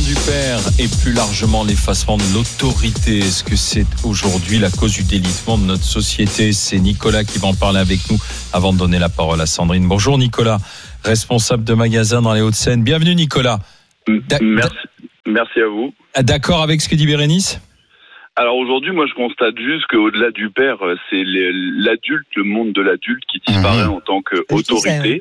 du père et plus largement l'effacement de l'autorité. Est-ce que c'est aujourd'hui la cause du délitement de notre société ? C'est Nicolas qui va en parler avec nous avant de donner la parole à Sandrine. Bonjour Nicolas, responsable de magasin dans les Hauts-de-Seine. Bienvenue Nicolas. Merci à vous. D'accord avec ce que dit Bérénice ? Alors aujourd'hui, moi je constate juste qu'au-delà du père, c'est l'adulte, le monde de l'adulte qui disparaît en tant qu'autorité.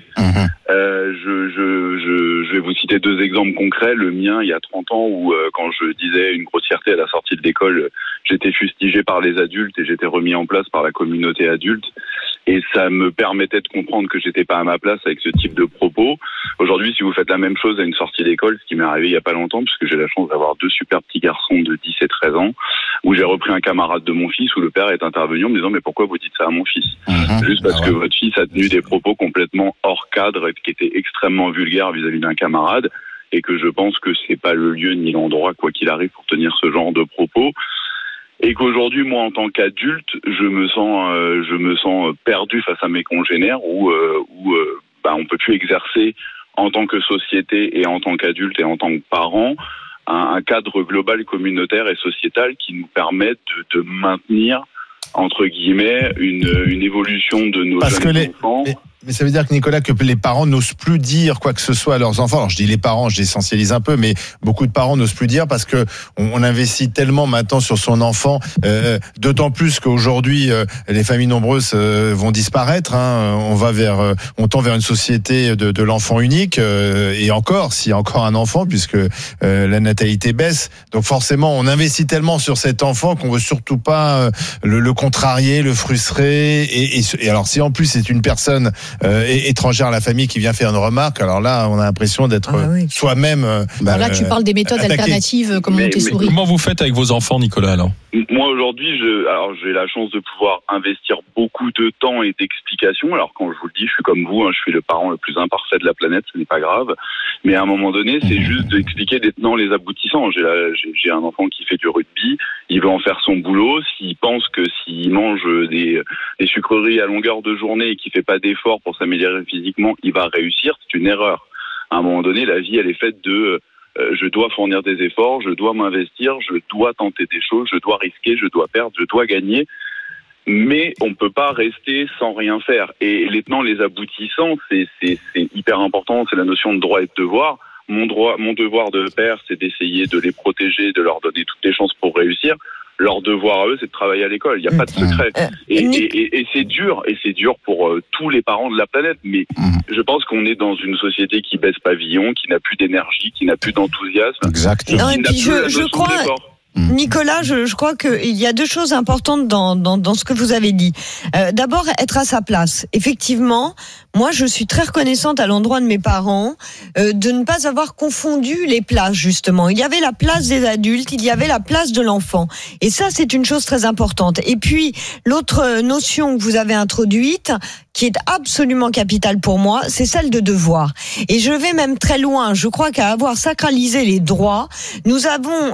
Je vais vous citer deux exemples concrets. Le mien, il y a 30 ans, où quand je disais une grossièreté à la sortie de l'école, j'étais fustigé par les adultes et j'étais remis en place par la communauté adulte. Et ça me permettait de comprendre que j'étais pas à ma place avec ce type de propos. Aujourd'hui, si vous faites la même chose à une sortie d'école, ce qui m'est arrivé il y a pas longtemps, puisque j'ai la chance d'avoir deux super petits garçons de 10 et 13 ans, où j'ai repris un camarade de mon fils, où le père est intervenu en me disant « Mais pourquoi vous dites ça à mon fils ?» Juste parce que votre fils a tenu des propos complètement hors cadre et qui étaient extrêmement vulgaires vis-à-vis d'un camarade, et que je pense que c'est pas le lieu ni l'endroit, quoi qu'il arrive, pour tenir ce genre de propos. Et qu'aujourd'hui, moi, en tant qu'adulte, je me sens perdu face à mes congénères, où on peut plus exercer en tant que société et en tant qu'adulte et en tant que parent un cadre global, communautaire et sociétal qui nous permette de maintenir, entre guillemets, une évolution de nos jeunes enfants. Mais ça veut dire que Nicolas, que les parents n'osent plus dire quoi que ce soit à leurs enfants. Alors je dis les parents, j'essentialise un peu, mais beaucoup de parents n'osent plus dire parce que on investit tellement maintenant sur son enfant, d'autant plus qu'aujourd'hui les familles nombreuses vont disparaître. On tend vers une société de l'enfant unique et encore, s'il y a encore un enfant, puisque la natalité baisse. Donc forcément, on investit tellement sur cet enfant qu'on veut surtout pas le contrarier, le frustrer. Et alors si en plus c'est une personne étrangère à la famille qui vient faire une remarque, alors là on a l'impression d'être soi-même là tu parles des méthodes alternatives comme Montessori. Comment vous faites avec vos enfants Nicolas alors ? Moi aujourd'hui j'ai la chance de pouvoir investir beaucoup de temps et d'explications. Alors quand je vous le dis, je suis comme vous, je suis le parent le plus imparfait de la planète, ce n'est pas grave, mais à un moment donné c'est juste d'expliquer les tenants, les aboutissants. J'ai un enfant qui fait du rugby, il veut en faire son boulot. S'il pense que s'il mange des sucreries à longueur de journée et qu'il fait pas d'efforts pour s'améliorer physiquement, il va réussir, c'est une erreur. À un moment donné, la vie, elle est faite de je dois fournir des efforts, je dois m'investir, je dois tenter des choses, je dois risquer, je dois perdre, je dois gagner. Mais on ne peut pas rester sans rien faire. Et les tenants, les aboutissants, c'est hyper important, c'est la notion de droit et de devoir. Mon devoir de père, c'est d'essayer de les protéger, de leur donner toutes les chances pour réussir. Leur devoir à eux, c'est de travailler à l'école. Il n'y a pas de secret. Et c'est dur pour tous les parents de la planète. Mais je pense qu'on est dans une société qui baisse pavillon, qui n'a plus d'énergie, qui n'a plus d'enthousiasme. Exactement. Non, et puis je crois, Nicolas, je crois qu'il y a deux choses importantes dans ce que vous avez dit. D'abord, être à sa place. Effectivement, moi, je suis très reconnaissante à l'endroit de mes parents de ne pas avoir confondu les places, justement. Il y avait la place des adultes, il y avait la place de l'enfant. Et ça, c'est une chose très importante. Et puis, l'autre notion que vous avez introduite, qui est absolument capitale pour moi, c'est celle de devoir. Et je vais même très loin. Je crois qu'à avoir sacralisé les droits, nous avons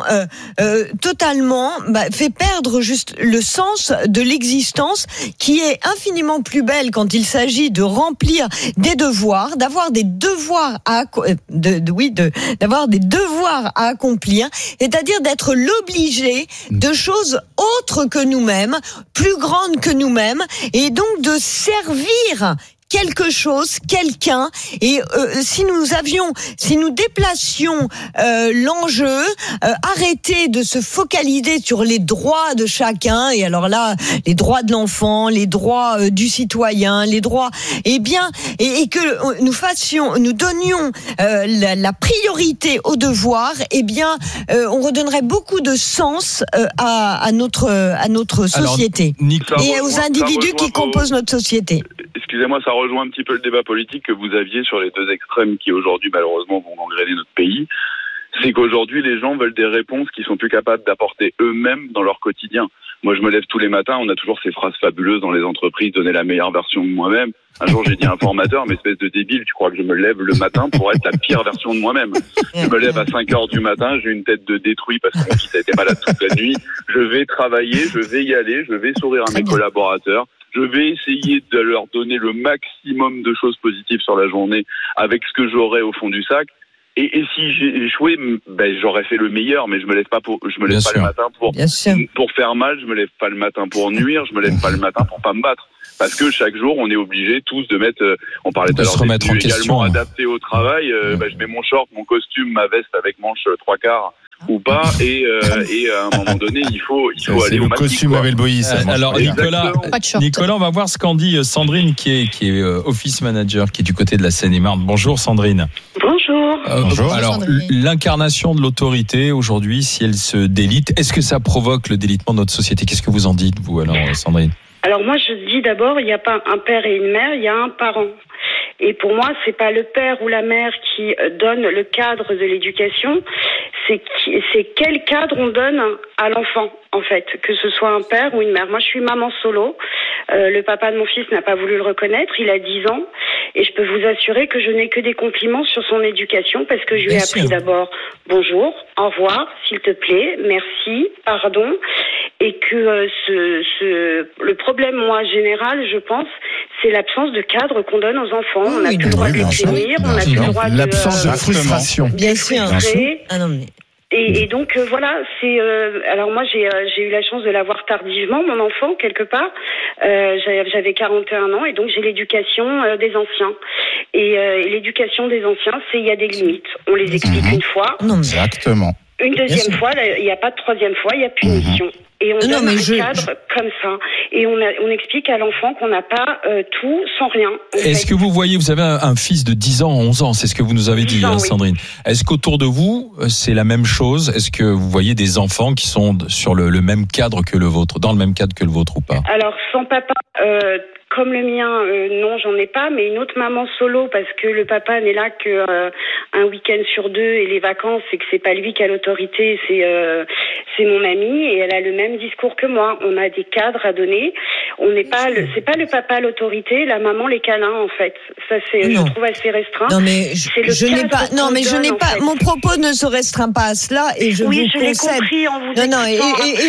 totalement fait perdre juste le sens de l'existence, qui est infiniment plus belle quand il s'agit de remplir des devoirs, d'avoir des devoirs d'avoir des devoirs à accomplir, c'est-à-dire d'être l'obligé de choses autres que nous-mêmes, plus grandes que nous-mêmes, et donc de servir quelque chose, quelqu'un, et si nous déplacions l'enjeu, arrêter de se focaliser sur les droits de chacun, et alors là, les droits de l'enfant, les droits du citoyen, les droits, et que nous donnions la priorité aux devoirs, on redonnerait beaucoup de sens à notre société. Alors, et aux individus qui composent notre société. Excusez-moi, ça rejoint un petit peu le débat politique que vous aviez sur les deux extrêmes qui aujourd'hui malheureusement vont gangréner notre pays. C'est qu'aujourd'hui les gens veulent des réponses qu'ils sont plus capables d'apporter eux-mêmes dans leur quotidien. Moi je me lève tous les matins, on a toujours ces phrases fabuleuses dans les entreprises, donner la meilleure version de moi-même. Un jour j'ai dit à un formateur, mais espèce de débile, tu crois que je me lève le matin pour être la pire version de moi-même? Je me lève à 5h du matin, j'ai une tête de détruit parce que mon fils a été malade toute la nuit. Je vais travailler, je vais y aller, je vais sourire à mes collaborateurs. Je vais essayer de leur donner le maximum de choses positives sur la journée avec ce que j'aurai au fond du sac. Et si j'ai échoué, j'aurais fait le meilleur, mais je me lève pas le matin pour faire mal, je me lève pas le matin pour nuire, je me lève pas le matin pour pas me battre. Parce que chaque jour, on est obligé tous de mettre, on parlait tout à l'heure des tenues également adaptées au travail, je mets mon short, mon costume, ma veste avec manche 3/4 ou pas, et à un moment donné, il faut aller au maquis. Le costume avec le boïs. Alors Nicolas, on va voir ce qu'en dit Sandrine qui est office manager, qui est du côté de la Seine-et-Marne. Bonjour Sandrine. Bonjour. Bonjour. Alors l'incarnation de l'autorité aujourd'hui, si elle se délite, est-ce que ça provoque le délitement de notre société? Qu'est-ce que vous en dites, vous, alors Sandrine? Alors moi je dis d'abord, il n'y a pas un père et une mère, il y a un parent. Et pour moi, c'est pas le père ou la mère qui donne le cadre de l'éducation, c'est quel cadre on donne à l'enfant, en fait, que ce soit un père ou une mère. Moi, je suis maman solo. Le papa de mon fils n'a pas voulu le reconnaître. Il a 10 ans. Et je peux vous assurer que je n'ai que des compliments sur son éducation parce que je lui ai appris d'abord bonjour, au revoir, s'il te plaît, merci, pardon. Et que le problème, moi, général, je pense, c'est l'absence de cadre qu'on donne aux enfants. On n'a plus le droit de les prévenir, on n'a plus le droit de... L'absence de frustration. Bien sûr. Ah non, mais... Et donc voilà, c'est alors moi j'ai eu la chance de l'avoir tardivement, mon enfant, quelque part. J'avais 41 ans et donc j'ai l'éducation des anciens. Et l'éducation des anciens, c'est il y a des limites. On les explique une fois. Non, exactement. Une deuxième fois, il n'y a pas de troisième fois, il y a punition. Et on donne un cadre comme ça. Et on explique à l'enfant qu'on n'a pas tout sans rien. Est-ce que vous avez un fils de 10 ans, 11 ans, c'est ce que vous nous avez dit, Sandrine. Oui. Est-ce qu'autour de vous, c'est la même chose? Est-ce que vous voyez des enfants qui sont sur le même cadre que le vôtre, dans le même cadre que le vôtre ou pas? Alors, sans papa... Comme le mien, non, j'en ai pas, mais une autre maman solo, parce que le papa n'est là que un week-end sur 2 et les vacances, et que c'est pas lui qui a l'autorité, c'est mon amie, et elle a le même discours que moi. On a des cadres à donner. On n'est pas c'est pas le papa l'autorité, la maman les câlins en fait. Ça je trouve assez restreint. Non mais je n'ai pas. Non mais je n'ai pas. Mon propos ne se restreint pas à cela et je vous concède. L'ai compris en vous non et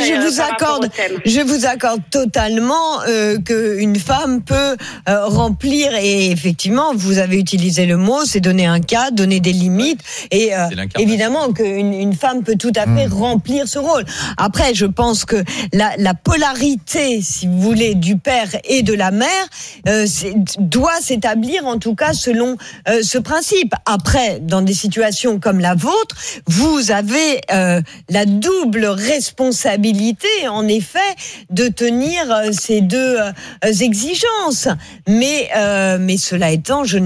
je vous accorde totalement qu'une femme peut remplir et effectivement vous avez utilisé le mot, c'est donner un cadre, donner des limites et évidemment qu'une femme peut tout à fait remplir ce rôle. Après je pense que la polarité, si vous voulez, du père et de la mère doit s'établir en tout cas selon ce principe. Après, dans des situations comme la vôtre, vous avez la double responsabilité, en effet, de tenir ces deux exigences. Mais cela étant, je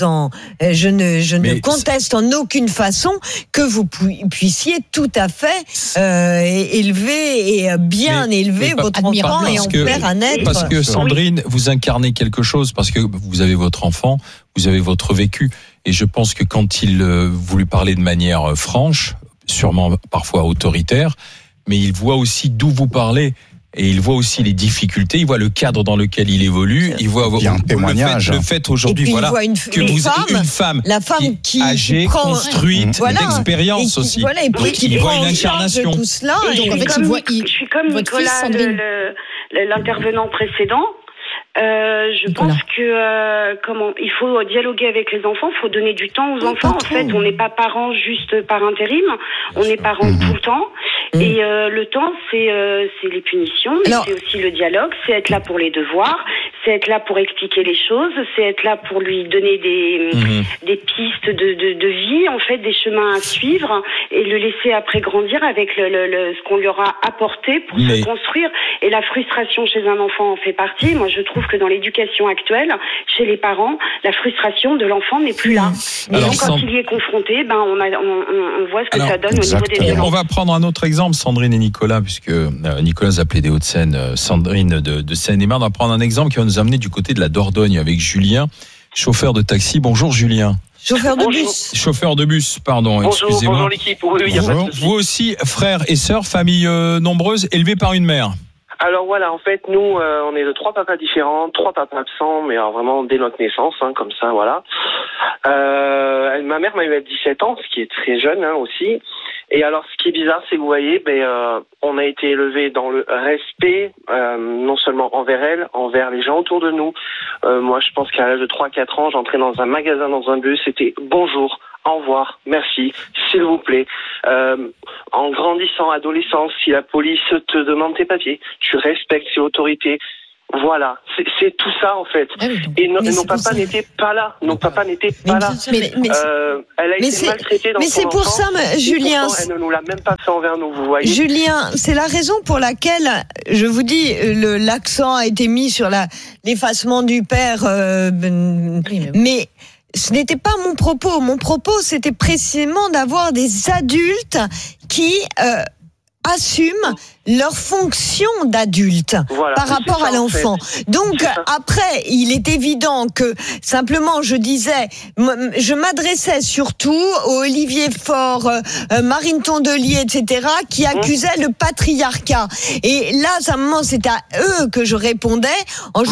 ne conteste en aucune façon que vous puissiez tout à fait élever et bien élever votre enfant et en faire un être. Parce que Sandrine, vous incarnez quelque chose, parce que vous avez votre enfant, vous avez votre vécu, et je pense que quand vous lui parlez de manière franche, sûrement parfois autoritaire, mais il voit aussi d'où vous parlez. Et il voit aussi les difficultés, il voit le cadre dans lequel il évolue, il voit un témoignage. Le fait aujourd'hui, voilà, que vous êtes une femme, la femme qui âgée, construite, d'expérience aussi, voilà, et puis qui voit une incarnation. Tout cela, je suis comme Nicolas, l'intervenant précédent. Je pense que il faut dialoguer avec les enfants, il faut donner du temps aux enfants. En fait, on n'est pas parents juste par intérim, on est parents tout le temps. Et le temps, c'est les punitions, mais c'est aussi le dialogue, c'est être là pour les devoirs, c'est être là pour expliquer les choses, c'est être là pour lui donner des pistes de vie, en fait, des chemins à suivre, et le laisser après grandir avec ce qu'on lui aura apporté pour se construire. Et la frustration chez un enfant en fait partie. Moi, je trouve que dans l'éducation actuelle, chez les parents, la frustration de l'enfant n'est plus là. Et donc, quand il y est confronté, on voit ce que ça donne au niveau des violences. On va prendre un autre exemple, Sandrine et Nicolas, puisque Nicolas a appelé des Hauts-de-Seine, Sandrine de Seine-et-Marne. On va prendre un exemple qui va nous amener du côté de la Dordogne avec Julien, chauffeur de taxi. Bonjour Julien. Chauffeur de bus, pardon, excusez-moi. Bonjour l'équipe, oui, y a pas de souci. Vous aussi, frères et sœurs, famille nombreuse, élevée par une mère. Alors voilà, en fait, nous, on est de 3 papas différents, 3 papas absents, mais alors vraiment dès notre naissance, comme ça, voilà. Ma mère m'a eu à 17 ans, ce qui est très jeune aussi. Et alors, ce qui est bizarre, c'est que vous voyez, on a été élevés dans le respect, non seulement envers elle, envers les gens autour de nous. Moi, je pense qu'à l'âge de 3-4 ans, j'entrais dans un magasin, dans un bus, c'était bonjour, Au revoir, merci, s'il vous plaît. En grandissant, adolescence, si la police te demande tes papiers, tu respectes ses autorités. Voilà, c'est tout ça en fait. Ah oui, et nos papas n'étaient pas là. Nos papas n'étaient pas là. Elle a été maltraitée dans son enfance. Mais c'est pour ça, Julien. Elle ne nous l'a même pas fait envers nous, vous voyez. Julien, c'est la raison pour laquelle, je vous dis, l'accent a été mis sur l'effacement du père. Mais ce n'était pas mon propos. Mon propos, c'était précisément d'avoir des adultes qui assument leur fonction d'adulte par rapport à l'enfant. En fait. Donc après, il est évident que simplement, je disais, je m'adressais surtout aux Olivier Faure, Marine Tondelier, etc., qui accusaient le patriarcat. Et là, simplement, c'est à eux que je répondais en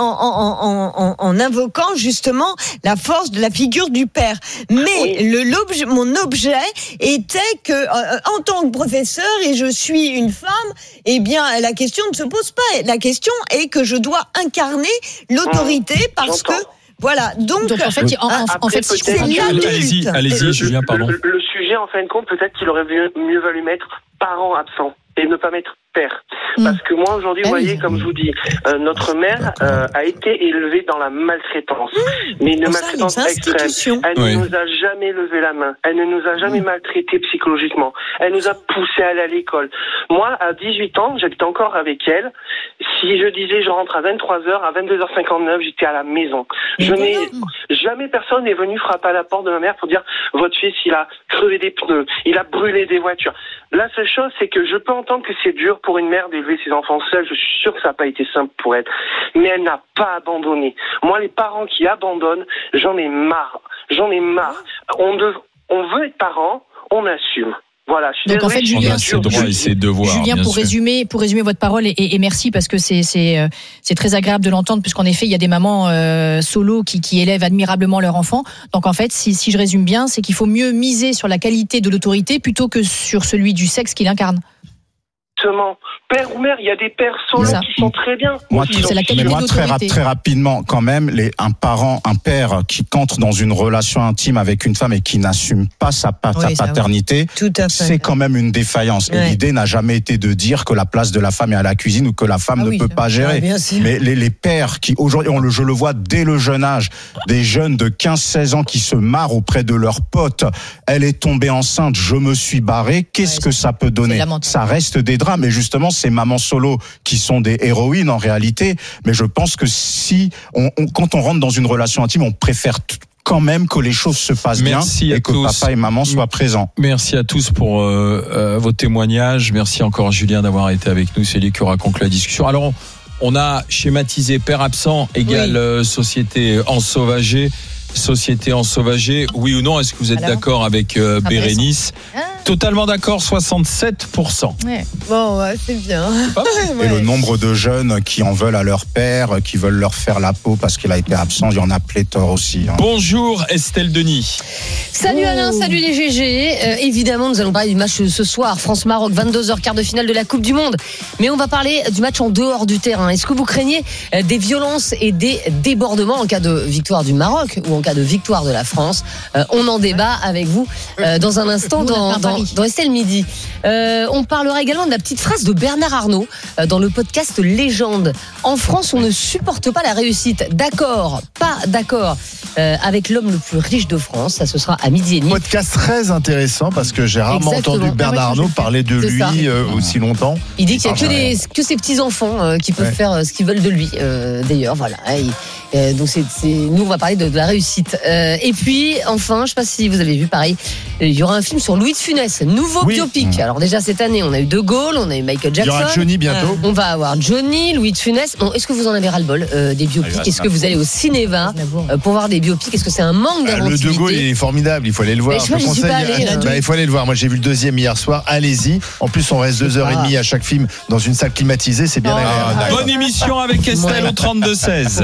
invoquant justement la force de la figure du père. Mais mon objet était que, en tant que professeur, et je suis une femme, eh bien, la question ne se pose pas. La question est que je dois incarner l'autorité parce que, voilà. Donc en fait, c'est l'adulte. Allez-y, Julien, pardon. Le sujet, en fin de compte, peut-être qu'il aurait mieux valu mettre parents absents et ne pas mettre père. Parce que moi, aujourd'hui, vous voyez, comme je vous dis, notre mère a été élevée dans la maltraitance. Mais une maltraitance extrême. Elle ne nous a jamais levé la main. Elle ne nous a jamais maltraité psychologiquement. Elle nous a poussé à aller à l'école. Moi, à 18 ans, j'habitais encore avec elle. Si je disais je rentre à 23h, à 22h59, j'étais à la maison. Jamais personne n'est venu frapper à la porte de ma mère pour dire votre fils, il a crevé des pneus, il a brûlé des voitures. La seule chose, c'est que je peux entendre que c'est dur pour une mère d'élever ses enfants seule. Je suis sûr que ça n'a pas été simple pour elle. Mais elle n'a pas abandonné. Moi, les parents qui abandonnent, j'en ai marre. On veut être parent, on assume. Voilà, donc en fait, Julien, pour résumer votre parole et merci parce que c'est très agréable de l'entendre puisqu'en effet il y a des mamans solo qui élèvent admirablement leur enfant. Donc en fait, si je résume bien, c'est qu'il faut mieux miser sur la qualité de l'autorité plutôt que sur celui du sexe qu'il incarne. Père ou mère, il y a des pères solo qui sont très bien. Très rapidement, quand même, un père qui entre dans une relation intime avec une femme et qui n'assume pas sa paternité, c'est quand même une défaillance. Et l'idée n'a jamais été de dire que la place de la femme est à la cuisine ou que la femme ne peut pas gérer. Mais les pères qui, aujourd'hui, je le vois dès le jeune âge, des jeunes de 15-16 ans qui se marrent auprès de leurs potes. Elle est tombée enceinte, je me suis barré. Qu'est-ce que ça peut donner? Ça reste des drames. Mais justement, ces mamans solo qui sont des héroïnes en réalité. Mais je pense que quand on rentre dans une relation intime, on préfère quand même que les choses se passent bien et que papa et maman soient présents. Merci à tous pour vos témoignages. Merci encore Julien d'avoir été avec nous. C'est lui qui aura conclu la discussion. Alors, on a schématisé père absent égale société ensauvagée. Société ensauvagée, oui ou non? Est-ce que vous êtes d'accord avec Bérénice? Totalement d'accord, 67%. Bon, c'est bien. Et le nombre de jeunes qui en veulent à leur père, qui veulent leur faire la peau parce qu'il a été absent, il y en a pléthore aussi. Bonjour Estelle Denis. Salut Alain, salut les GG. Évidemment, nous allons parler du match ce soir, France-Maroc, 22h, quart de finale de la Coupe du Monde. Mais on va parler du match en dehors du terrain. Est-ce que vous craignez des violences et des débordements en cas de victoire du Maroc ou en cas de victoire de la France? On en débat avec vous dans un instant dans Estelle Midi. On parlera également de la petite phrase de Bernard Arnault dans le podcast Légende. En France, on ne supporte pas la réussite. D'accord, pas d'accord avec l'homme le plus riche de France. Ça, ce sera à midi et demi. Podcast très intéressant parce que j'ai rarement entendu Bernard Arnault parler de lui aussi longtemps. Il dit qu'il n'y a que ses petits-enfants qui peuvent faire ce qu'ils veulent de lui. D'ailleurs, voilà. Donc nous, on va parler de la réussite. Et puis, enfin, je ne sais pas si vous avez vu, pareil, il y aura un film sur Louis de Funès, nouveau biopic. Alors déjà, cette année, on a eu De Gaulle, on a eu Michael Jackson. Il y aura Johnny bientôt. On va avoir Johnny, Louis de Funès. Bon, est-ce que vous en avez ras-le-bol des biopics? Est-ce que vous allez au cinéma pour voir des biopics? Est-ce que c'est un manque d'inventivité? Le De Gaulle, il est formidable, il faut aller le voir. Je conseille, il faut aller le voir. Moi, j'ai vu le deuxième hier soir. Allez-y. En plus, on reste 2h30 à chaque film dans une salle climatisée. C'est bien agréable. Bonne émission avec Estelle au 32-16.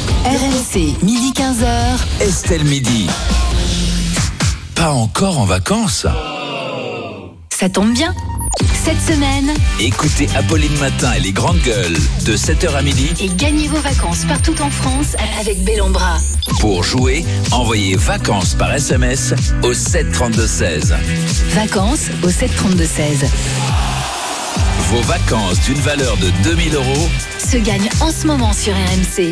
RMC, midi 15h. Estelle Midi. Pas encore en vacances. Ça tombe bien. Cette semaine, écoutez Apolline Matin et les grandes gueules de 7h à midi et gagnez vos vacances partout en France avec Bellambra. Pour jouer, envoyez vacances par SMS au 7 32 16. Vacances au 7 32 16. Vos vacances d'une valeur de 2000 € se gagnent en ce moment sur RMC.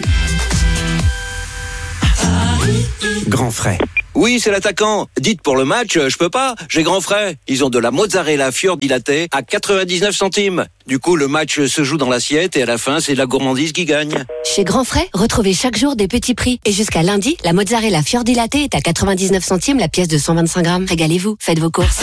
Grand frais. Oui, c'est l'attaquant. Dites pour le match, je peux pas, j'ai grand frais. Ils ont de la mozzarella fior di latte à 99 centimes. Du coup, le match se joue dans l'assiette et à la fin, c'est la gourmandise qui gagne. Chez Grand Frais, retrouvez chaque jour des petits prix. Et jusqu'à lundi, la mozzarella fior di latte est à 99 centimes la pièce de 125 grammes. Régalez-vous, faites vos courses.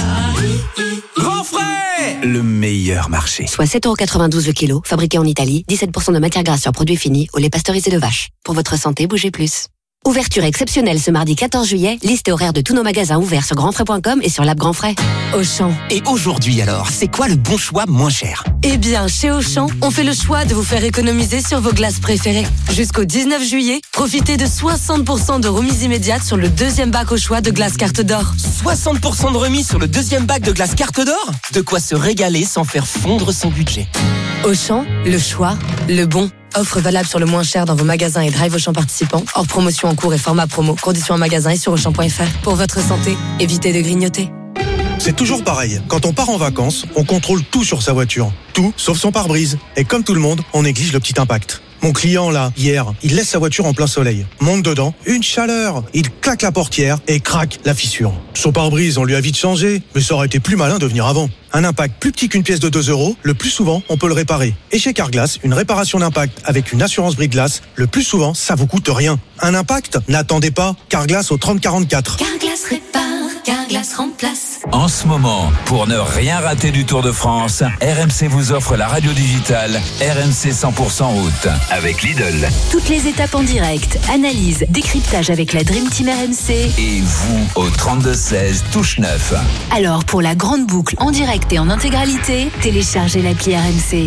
Grand frais, le meilleur marché. Soit 7,92€ le kilo, fabriqué en Italie, 17% de matière grasse sur produits finis, au lait pasteurisé de vache. Pour votre santé, bougez plus. Ouverture exceptionnelle ce mardi 14 juillet, liste et horaire de tous nos magasins ouverts sur grandfrais.com et sur l'app Grand Frais. Auchan. Et aujourd'hui alors, c'est quoi le bon choix moins cher? Eh bien, chez Auchan, on fait le choix de vous faire économiser sur vos glaces préférées. Jusqu'au 19 juillet, profitez de 60% de remise immédiate sur le deuxième bac au choix de glace carte d'or. 60% de remise sur le deuxième bac de glace carte d'or? De quoi se régaler sans faire fondre son budget. Auchan, le choix, le bon. Offre valable sur le moins cher dans vos magasins et drive Auchan participants. Hors promotion en cours et format promo. Conditions en magasin et sur Auchan.fr. Pour votre santé, évitez de grignoter. C'est toujours pareil. Quand on part en vacances, on contrôle tout sur sa voiture. Tout, sauf son pare-brise. Et comme tout le monde, on néglige le petit impact. Mon client, là, hier, il laisse sa voiture en plein soleil. Monte dedans, une chaleur. Il claque la portière et craque la fissure. Son pare-brise, on lui a vite changé, mais ça aurait été plus malin de venir avant. Un impact plus petit qu'une pièce de 2€, le plus souvent, on peut le réparer. Et chez Carglass, une réparation d'impact avec une assurance brise-glace, le plus souvent, ça vous coûte rien. Un impact? N'attendez pas. Carglass au 3044. Carglass répare, Carglass remplace. En ce moment, pour ne rien rater du Tour de France, RMC vous offre la radio digitale RMC 100% route avec Lidl. Toutes les étapes en direct, analyse, décryptage avec la Dream Team RMC. Et vous au 32-16 touche 9. Alors pour la grande boucle en direct et en intégralité, téléchargez l'appli RMC.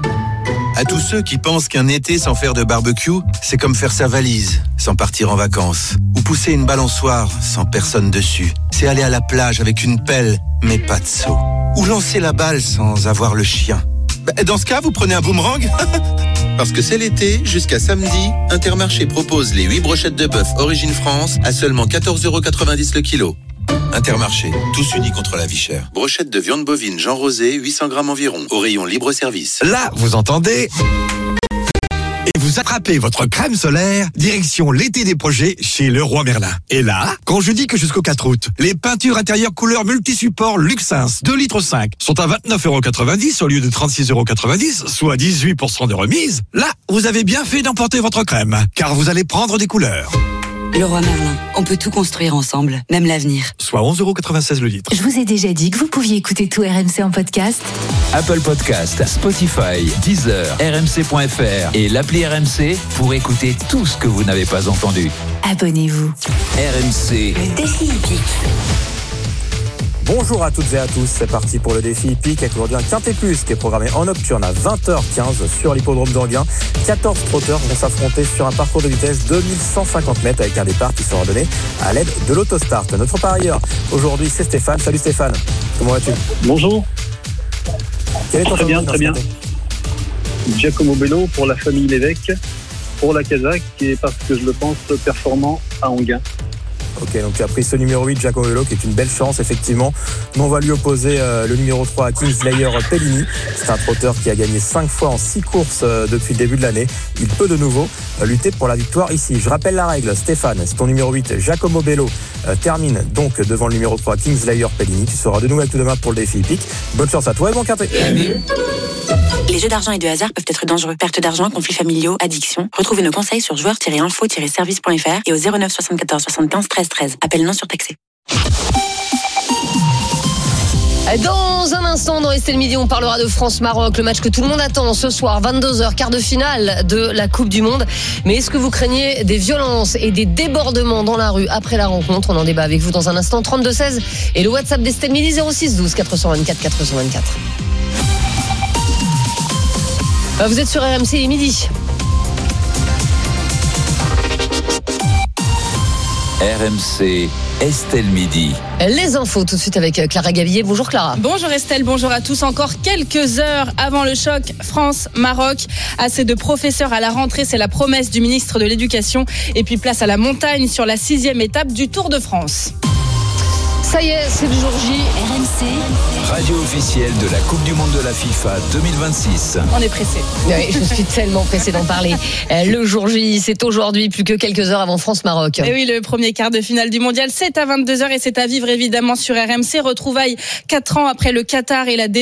À tous ceux qui pensent qu'un été sans faire de barbecue, c'est comme faire sa valise sans partir en vacances. Ou pousser une balançoire sans personne dessus. C'est aller à la plage avec une pelle, mais pas de seau. Ou lancer la balle sans avoir le chien. Dans ce cas, vous prenez un boomerang. Parce que c'est l'été, jusqu'à samedi, Intermarché propose les 8 brochettes de bœuf Origine France à seulement 14,90€ le kilo. Intermarché, tous unis contre la vie chère. Brochette de viande bovine Jean Rosé, 800 grammes environ, au rayon libre-service. Là, vous entendez ? Et vous attrapez votre crème solaire, direction l'été des projets chez Leroy Merlin. Et là, quand je dis que jusqu'au 4 août, les peintures intérieures couleur multi-support Luxins 2,5 litres sont à 29,90€ au lieu de 36,90€, soit 18% de remise, là, vous avez bien fait d'emporter votre crème, car vous allez prendre des couleurs. Leroy Merlin, on peut tout construire ensemble, même l'avenir. Soit 11,96€ le litre. Je vous ai déjà dit que vous pouviez écouter tout RMC en podcast. Apple Podcast, Spotify, Deezer, RMC.fr et l'appli RMC pour écouter tout ce que vous n'avez pas entendu. Abonnez-vous. RMC. Le défi hippique. Bonjour à toutes et à tous, c'est parti pour le défi hippique avec aujourd'hui un Quintet Plus qui est programmé en nocturne à 20h15 sur l'hippodrome d'Anguin. 14 trotteurs vont s'affronter sur un parcours de vitesse de 2150 mètres avec un départ qui sera donné à l'aide de l'autostart. Notre parieur aujourd'hui c'est Stéphane. Salut Stéphane, comment vas-tu? Bonjour. Quel est ton Très bien, très bien. Giacomo Bello pour la famille Lévesque, pour la Kazakh et parce que je le pense performant à Anguin. Ok, donc tu as pris ce numéro 8, Giacomo Bello, qui est une belle chance, effectivement. Mais on va lui opposer le numéro 3, Kingslayer Pellini. C'est un trotteur qui a gagné 5 fois en 6 courses depuis le début de l'année. Il peut de nouveau lutter pour la victoire ici. Je rappelle la règle, Stéphane, c'est ton numéro 8, Giacomo Bello, termine donc devant le numéro 3, Kingslayer Pellini. Tu seras de nouveau avec tout demain pour le défi hippique. Bonne chance à toi et bon quintet. Les jeux d'argent et de hasard peuvent être dangereux. Perte d'argent, conflits familiaux, addiction. Retrouvez nos conseils sur joueurs-info-service.fr et au 09 74 75 13 13. Appel non surtaxé. Dans un instant, dans Estelle Midi, on parlera de France-Maroc, le match que tout le monde attend ce soir, 22h, quart de finale de la Coupe du Monde. Mais est-ce que vous craignez des violences et des débordements dans la rue après la rencontre? On en débat avec vous dans un instant. 32-16 et le WhatsApp d'Estelle Midi 06 12 424 424. Vous êtes sur RMC et midi. RMC, Estelle Midi. Les infos tout de suite avec Clara Gabillet. Bonjour Clara. Bonjour Estelle, bonjour à tous. Encore quelques heures avant le choc France-Maroc. Assez de professeurs à la rentrée, c'est la promesse du ministre de l'Éducation. Et puis place à la montagne sur la 6e étape du Tour de France. Ça y est, c'est le jour J. RMC. Radio officielle de la Coupe du Monde de la FIFA 2026. On est pressé. Oui, je suis tellement pressée d'en parler. Le jour J, c'est aujourd'hui, plus que quelques heures avant France-Maroc. Et oui, le premier quart de finale du mondial, c'est à 22h et c'est à vivre évidemment sur RMC. Retrouvailles 4 ans après le Qatar et la défaite